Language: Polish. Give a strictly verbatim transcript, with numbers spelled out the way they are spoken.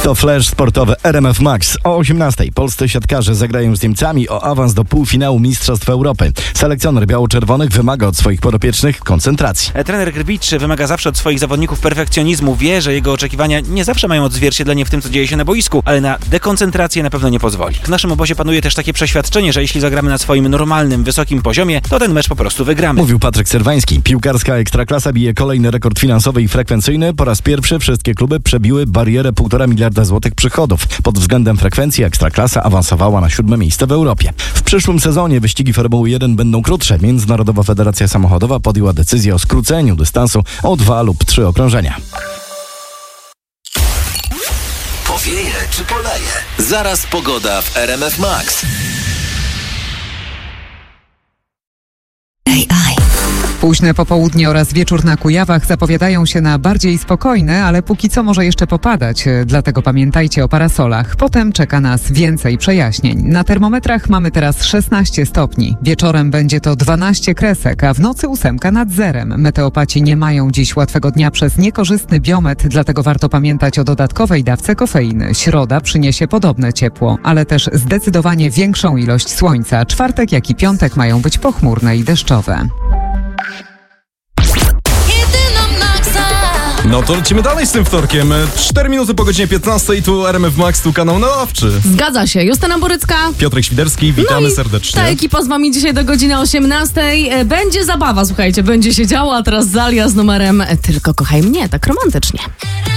To flash sportowy R M F Max. O osiemnastej polscy siatkarze zagrają z Niemcami o awans do półfinału Mistrzostw Europy. Selekcjoner biało-czerwonych wymaga od swoich podopiecznych koncentracji. Trener Grbić wymaga zawsze od swoich zawodników perfekcjonizmu. Wie, że jego oczekiwania nie zawsze mają odzwierciedlenie w tym, co dzieje się na boisku, ale na dekoncentrację na pewno nie pozwoli. W naszym obozie panuje też takie przeświadczenie, że jeśli zagramy na swoim normalnym, wysokim poziomie, to ten mecz po prostu wygramy. Mówił Patryk Serwański. Piłkarska Ekstraklasa bije kolejny rekord finansowy i frekwencyjny. Po raz pierwszy wszystkie kluby przebiły barierę półtora miliarda złotych przychodów. Pod względem frekwencji Ekstraklasa awansowała na siódme miejsce w Europie. W przyszłym sezonie wyścigi Formuły jeden będą krótsze. Międzynarodowa Federacja Samochodowa podjęła decyzję o skróceniu dystansu o dwa lub trzy okrążenia. Powieje czy poleje? Zaraz pogoda w R M F Max. Późne popołudnie oraz wieczór na Kujawach zapowiadają się na bardziej spokojne, ale póki co może jeszcze popadać, dlatego pamiętajcie o parasolach. Potem czeka nas więcej przejaśnień. Na termometrach mamy teraz szesnaście stopni. Wieczorem będzie to dwanaście kresek, a w nocy ósemka nad zerem. Meteopaci nie mają dziś łatwego dnia przez niekorzystny biometr, dlatego warto pamiętać o dodatkowej dawce kofeiny. Środa przyniesie podobne ciepło, ale też zdecydowanie większą ilość słońca. Czwartek, jak i piątek mają być pochmurne i deszczowe. No to lecimy dalej z tym wtorkiem. cztery minuty po godzinie piętnastej, tu R M F Max, tu kanał Naławczy. Zgadza się. Justyna Borycka. Piotrek Świderski, witamy no serdecznie. Ta ekipa z wami dzisiaj do godziny osiemnastej. Będzie zabawa, słuchajcie, będzie się działo, a teraz Zalia z numerem Tylko kochaj mnie, tak romantycznie.